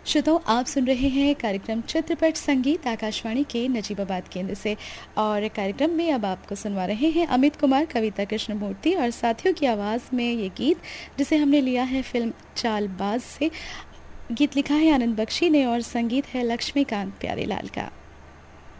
श्रोताओं, आप सुन रहे हैं कार्यक्रम चित्रपट संगीत आकाशवाणी के नजीबाबाद केंद्र से। और कार्यक्रम में अब आपको सुनवा रहे हैं अमित कुमार, कविता कृष्णमूर्ति और साथियों की आवाज़ में ये गीत, जिसे हमने लिया है फिल्म चालबाज से। गीत लिखा है आनंद बख्शी ने और संगीत है लक्ष्मीकांत प्यारेलाल का।